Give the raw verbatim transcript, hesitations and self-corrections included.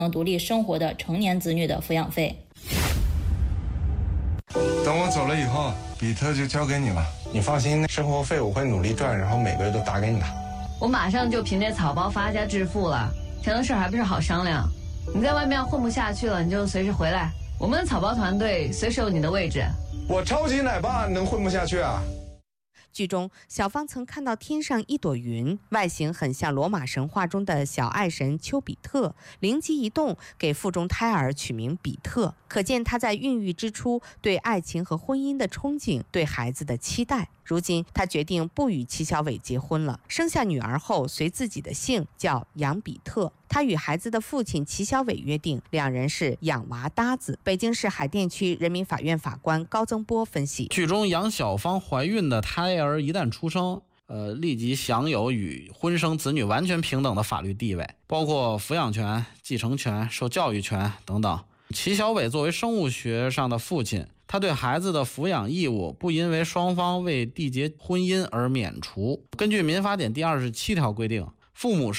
独立生活的成年子女的抚养费。 等我走了以后，比特就交给你了。你放心，生活费我会努力赚，然后每个月都打给你的。 我马上就凭这草包发家致富了，钱的事还不是好商量。你在外面混不下去了，你就随时回来，我们草包团队随时有你的位置。 我超级奶爸能混不下去啊？ 剧中，小芳曾看到天上一朵云，外形很像罗马神话中的小爱神丘比特，灵机一动，给腹中胎儿取名比特，可见她在孕育之初对爱情和婚姻的憧憬，对孩子的期待。如今，她决定不与齐小伟结婚了，生下女儿后随自己的姓，叫杨比特。她与孩子的父亲齐小伟约定，两人是养娃搭子。北京市海淀区人民法院法官高增波分析， 剧中杨小芳怀孕的胎儿一旦出生，呃，立即享有与婚生子女完全平等的法律地位，包括抚养权、继承权、受教育权等等。齐小伟作为生物学上的父亲，他对孩子的抚养义务不因为双方未缔结婚姻而免除。根据民法典第二十七条规定，父母是